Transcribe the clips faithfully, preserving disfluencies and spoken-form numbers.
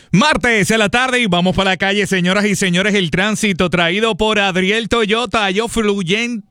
Martes en la tarde y vamos para la calle, señoras y señores. El tránsito traído por Adriel Toyota. Yo fluyendo.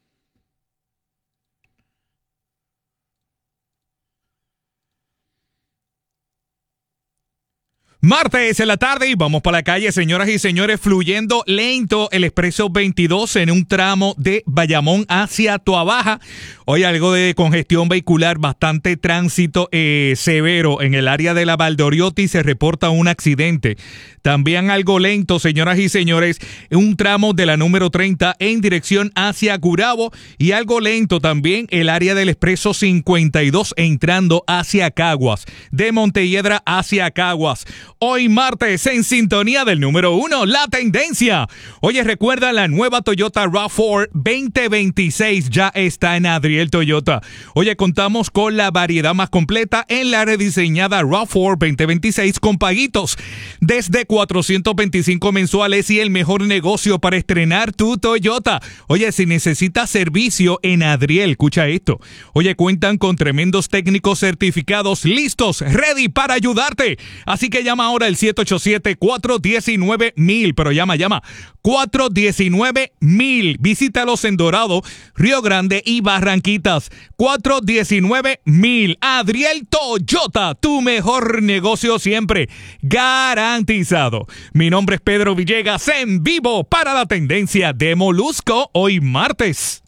Martes en la tarde y vamos para la calle, señoras y señores, fluyendo lento el expreso veintidós en un tramo de Bayamón hacia Toabaja. Hoy algo de congestión vehicular, bastante tránsito eh, severo en el área de la Valdoriotti. Se reporta un accidente. También algo lento, señoras y señores, un tramo de la número treinta en dirección hacia Gurabo, y algo lento también el área del expreso cincuenta y dos entrando hacia Caguas, de Montelledra hacia Caguas. Hoy martes en sintonía del número uno, La Tendencia. Oye, recuerda, la nueva Toyota RAV cuatro veinte veintiséis ya está en Adriel Toyota. Oye, contamos con la variedad más completa en la rediseñada RAV cuatro veinte veintiséis con paguitos desde cuatrocientos veinticinco mensuales y el mejor negocio para estrenar tu Toyota. Oye, si necesitas servicio en Adriel, escucha esto. Oye, cuentan con tremendos técnicos certificados listos, ready para ayudarte. Así que llama ahora el siete ocho siete, cuatro uno nueve, mil, pero llama, llama, cuatro uno nueve, mil. Visítalos en Dorado, Río Grande y Barranquitas. cuatro uno nueve, mil. Adriel Toyota, tu mejor negocio siempre, garantizado. Mi nombre es Pedro Villegas, en vivo para La Tendencia de Molusco, hoy martes.